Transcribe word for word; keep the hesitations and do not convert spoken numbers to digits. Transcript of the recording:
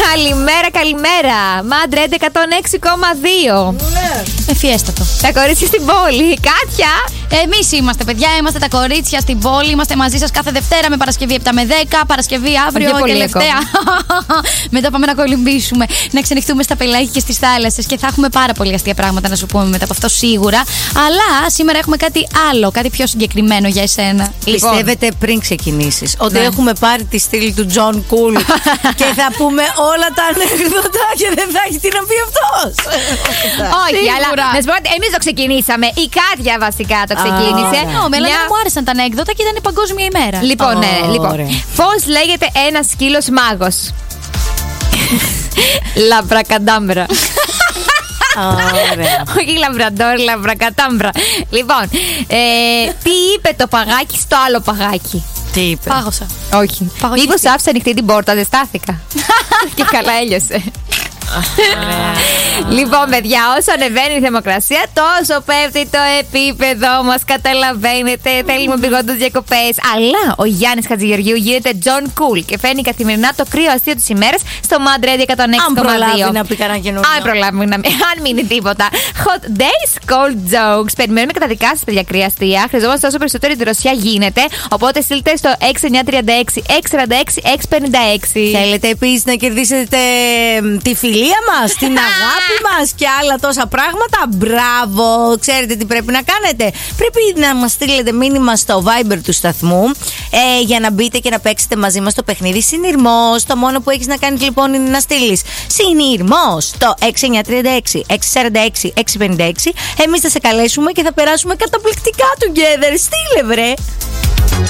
Καλημέρα, καλημέρα. Μάντρεντ εκατόν έξι κόμμα δύο. Ναι. Εφιέστατο. Τα κορίτσια στην πόλη. Κάτια. Εμείς είμαστε, παιδιά, είμαστε τα κορίτσια στην πόλη. Είμαστε μαζί σας κάθε Δευτέρα με Παρασκευή επτά με δέκα. Παρασκευή αύριο και τελευταία. Μετά πάμε να κολυμπήσουμε, να ξενυχτούμε στα πελάγια και στις θάλασσες. Και θα έχουμε πάρα πολύ αστεία πράγματα να σου πούμε μετά από αυτό σίγουρα. Αλλά σήμερα έχουμε κάτι άλλο, κάτι πιο συγκεκριμένο για εσένα. Πιστεύετε πριν ξεκινήσεις ότι ναι. έχουμε πάρει τη στήλη του John Cool και θα πούμε όλα τα ανέκδοτα και δεν θα έχει τι να πει αυτός? Όχι, αλλά να σου πω ότι εμείς το ξεκινήσαμε. Η Κάτια βασικά το ξεκίνησε. Oh, με μια... μου άρεσαν τα ανέκδοτα και ήταν η Παγκόσμια ημέρα. Λοιπόν, oh, ναι, λοιπόν. Πώς λέγεται ένας σκύλος μάγος? Λαμπρακαντάμπρα. Ωραία. Όχι λαμπραντόρ, λαμπρακατάμπρα. Λοιπόν, ε, τι είπε το παγάκι στο άλλο παγάκι? Τι είπε? Πάγωσα. Όχι. Μήπως άφησε ανοιχτή την πόρτα, δεν στάθηκα. Και καλά έλειωσε. Λοιπόν, παιδιά, όσο ανεβαίνει η θερμοκρασία, τόσο πέφτει το επίπεδο μας. Καταλαβαίνετε, θέλουμε πηγόντως διακοπές. Αλλά ο Γιάννης Χατζηγεωργίου γίνεται John Cool και φέρνει καθημερινά το κρύο αστείο της ημέρας στο Mad Radio εκατόν έξι κόμμα δύο. Αν προλάβει να πει κανένα καινούριο. Αν προλάβει να πει, αν μείνει τίποτα. Hot Days, Cold Jokes. Περιμένουμε και τα δικά σας, παιδιά, κρύα αστεία. Χρειαζόμαστε όσο περισσότερη δροσιά γίνεται. Οπότε στείλτε στο έξι εννιά τρία έξι έξι τέσσερα έξι έξι πέντε έξι. Θέλετε επίσης να κερδίσετε τη φιλία μας, την αγάπη μας και άλλα τόσα πράγματα? Μπράβο! Ξέρετε τι πρέπει να κάνετε? Πρέπει να μας στείλετε μήνυμα στο Viber του σταθμού ε, για να μπείτε και να παίξετε μαζί μας το παιχνίδι Συνειρμός. Το μόνο που έχεις να κάνεις λοιπόν είναι να στείλεις Συνειρμός στο έξι εννιά τρία έξι έξι τέσσερα έξι έξι πέντε έξι. Εμείς θα σε καλέσουμε και θα περάσουμε καταπληκτικά together. Στείλε βρε!